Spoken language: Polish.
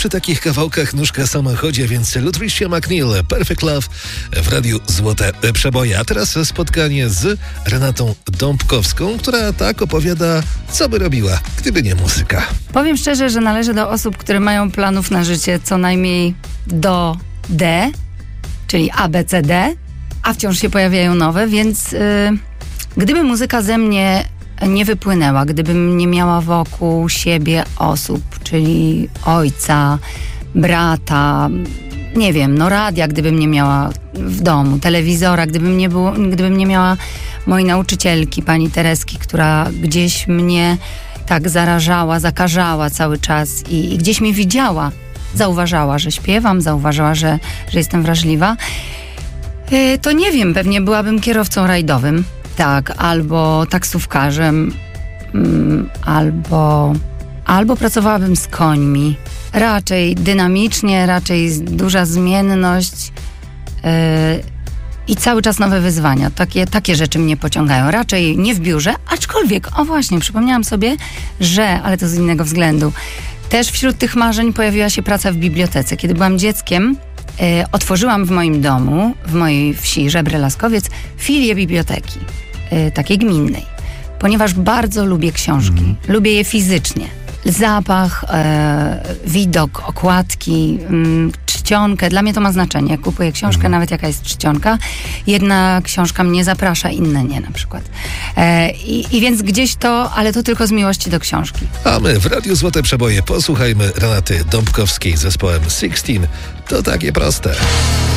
przy takich kawałkach nóżka sama chodzi, więc Lutricia McNeil, Perfect Love w Radiu Złote Przeboje. A teraz spotkanie z Renatą Dąbkowską, która tak opowiada, co by robiła, gdyby nie muzyka. Powiem szczerze, że należę do osób, które mają planów na życie co najmniej do D, czyli A, B, C, D, a wciąż się pojawiają nowe, więc gdyby muzyka ze mnie nie wypłynęła, gdybym nie miała wokół siebie osób, czyli ojca, brata, nie wiem, radia, gdybym nie miała w domu, telewizora, gdybym nie miała mojej nauczycielki, pani Tereski, która gdzieś mnie tak zarażała, zakażała cały czas i gdzieś mnie widziała, zauważała, że śpiewam, zauważała, że jestem wrażliwa, to nie wiem, pewnie byłabym kierowcą rajdowym, tak, albo taksówkarzem, albo pracowałabym z końmi. Raczej dynamicznie, raczej duża zmienność i cały czas nowe wyzwania. Takie rzeczy mnie pociągają. Raczej nie w biurze, aczkolwiek, o właśnie, przypomniałam sobie, ale to z innego względu, też wśród tych marzeń pojawiła się praca w bibliotece. Kiedy byłam dzieckiem, otworzyłam w moim domu, w mojej wsi Żebry Laskowiec, filię biblioteki, takiej gminnej, ponieważ bardzo lubię książki. Lubię je fizycznie. Zapach, widok, okładki, czcionkę. Dla mnie to ma znaczenie. Jak kupuję książkę, nawet jaka jest czcionka, jedna książka mnie zaprasza, inne nie na przykład. I więc gdzieś ale to tylko z miłości do książki. A my w Radiu Złote Przeboje posłuchajmy Renaty Dąbkowskiej z zespołem 16. To takie proste.